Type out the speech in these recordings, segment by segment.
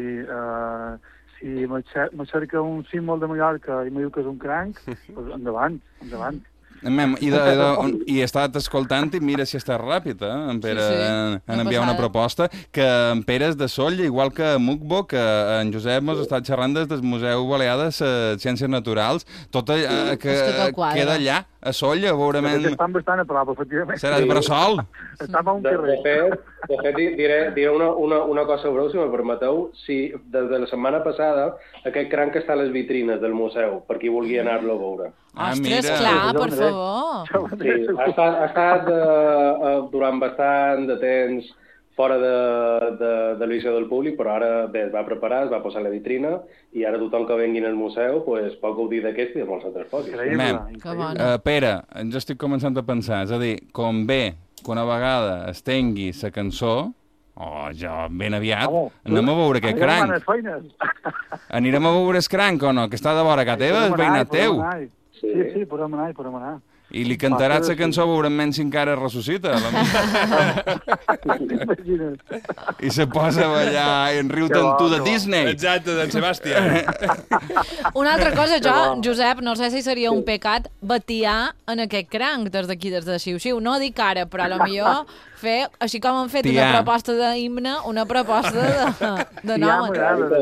Si me cerca un símbol de Mallorca i me diu que és un cranc, doncs endavant. I he estat escoltant i mira si està ràpid, en Pere, en enviar una proposta, que en Pere és de Sóller, igual que Mukbo, que en Josep mos està xerrant des del Museu Balear de Ciències Naturals, tot que queda allà, a Sóller, veurement... Estan bastant a prop, efectivament. Serà de Bressol? Estan a un carrer. De fet, diré una cosa breu, si me permeteu. Si des de la setmana passada aquest cranc està a les vitrines del museu, per qui vulgui anar-lo a veure. Ostres, clar, per favor. Sí, ha estat durant bastant de temps fora de la visió del públic, però ara bé, es va preparar, es va posar a la vitrina i ara tothom que vengui al museu pues, pot gaudir d'aquest i de molts altres fotos. Pere, jo estic començant a pensar, és a dir, com bé que una vegada es tengui la cançó, ja ben aviat, anem a veure aquest cranc. Anirem a veure el cranc o no? Que està de vora casa teva, és veïnat teu. Sí, podem anar. I li cantaràs la cançó veurement si encara ressuscita. I se posa a ballar en riu tontu de Disney. Exacte, d'en Sebastià. Una altra cosa, Josep, no sé si seria un pecat batiar en aquest cranc des d'aquí, des de Xiu-Xiu. No dic ara, però potser fer, així com han fet una proposta d'himne, una proposta de nom.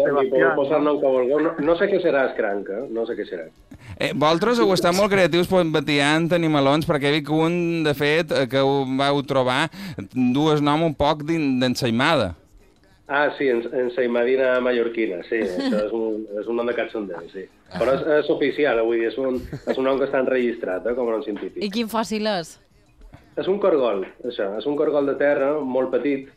No sé què serà el cranc, no sé què serà. Vosaltres heu estat molt creatius batiant animalons, perquè he vist que un, de fet, que ho vau trobar, dues nom un poc d'ensaïmada. Sí, ensaimadina mallorquina, sí. Això és un nom de cachondeu, sí. Però és oficial, vull dir, és un nom que està enregistrat, com a nom científic. I quin fòssil és? És un corgol, això. És un corgol de terra, molt petit,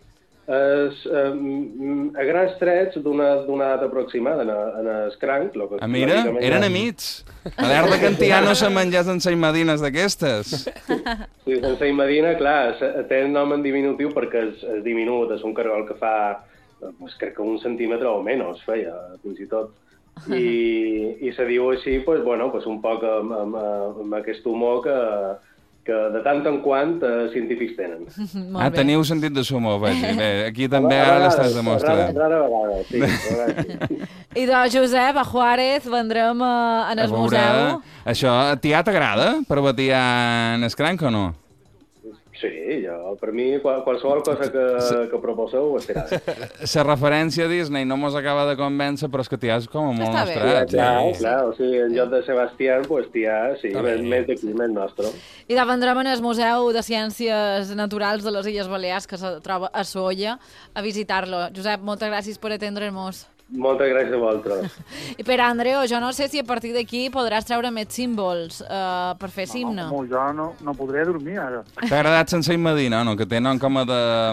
a grans trets d'una edat aproximada en el cranc. Mira, eren amics. Alerta que en Tià no se menjés ensaimadines d'aquestes. Sí, ensaimadina, clar, té nom en diminutiu perquè és diminut, és un cargol que fa, crec que 1 centímetre o menys, feia, fins i tot. I se diu així, un poc amb aquest humor que de tant en quant científics tenen. Teniu sentit de humor, veig. Bé, aquí també ara l'estàs demostrant. Rara vegada, sí. I doncs, Josep, a Juárez vendrem en el museu. Això, a ti t'agrada per batiar en el cranc o no? Sí, per mi qualsevol cosa que proposeu estarà. La referència a Disney no mos acaba de convèncer, però és que Tià és com molt nostrat. Clar, o sigui, en lloc de Sebastià, Tià, sí, més d'aquí, més nostre. I de vendrem al Museu de Ciències Naturals de les Illes Balears, que se troba a Sóller, a visitar-lo. Josep, moltes gràcies per atendre'ns. Moltes gràcies a vosaltres. I per Andreu, jo no sé si a partir d'aquí podràs treure més símbols per fer simne. Jo no podré dormir ara. T'ha agradat Ensaimadina, no? Que té nom com a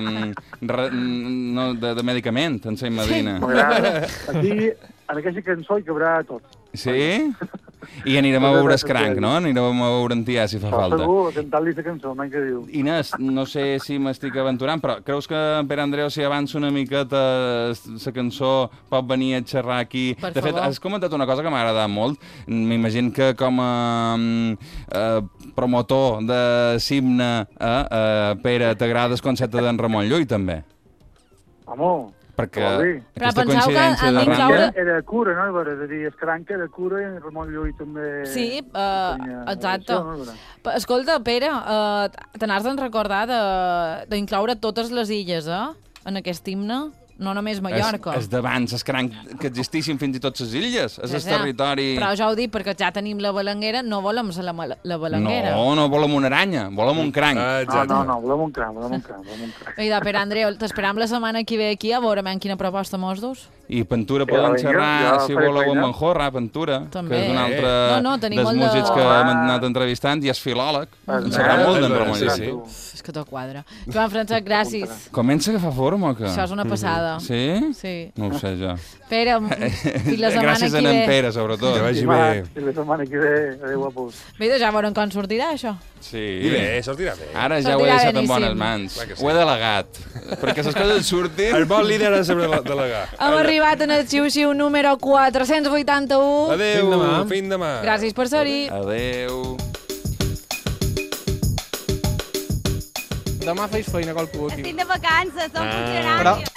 de medicament, Ensaimadina. M'agrada. Aquí, en aquesta cançó hi cabrà tot. Sí? I anirem a veure el cranc, no? Anirem a veure en Tià, si fa falta. Segur, cantant-li la cançó, mai que diu. Inés, no sé si m'estic aventurant, però creus que en Pere Andreu, si avança una miqueta la cançó, pot venir a xerrar aquí? De fet, has comentat una cosa que m'ha agradat molt. M'imagino que com a promotor de Simne, Pere, t'agrada el concepte d'en Ramon Llull, també? Home, perquè aquesta coincidència de Ramon... Era cura, no? És a dir, el cranc era cura i en Ramon Llull també... Sí, exacte. Escolta, Pere, te n'has de recordar d'incloure totes les illes, en aquest himne? No només Mallorca. És d'abans, és cranc que existissin fins i tot les illes. És el territori... Però ja ho dic, perquè ja tenim la balanguera, no volem la balanguera. No volem una aranya, volem un cranc. No, volem un cranc. I de Pere Andreu, t'esperam la setmana que ve aquí a veure quina proposta mos dus. I Pentura poden xerrar, si voleu, amb en Jorra, Pentura, que és un altre dels músics que hem anat entrevistant, i és filòleg. Ens agrada molt d'en Ramon Llull. És que tot quadra. Joan Francesc, gràcies. Comença a agafar forma, o què? Això és una passada. Sí? Sí. No ho sé, jo. Pere, i la setmana que ve... Gràcies a en Pere, sobretot. Que vagi bé. I la setmana que ve, adéu a pus. Bé, ja veurem com sortirà, això. Sí. I bé, sortirà bé. Ara ja ho he deixat en bones mans. Ho he delegat. Perquè les coses surtin... El bon líder ha de saber delegar. Hem arribat en el Xiu-Xiu número 481. Adéu, fins demà. Gràcies per ser-hi. Adéu. Demà feis feina qualcú aquí. Estic de vacances, som funcionàries.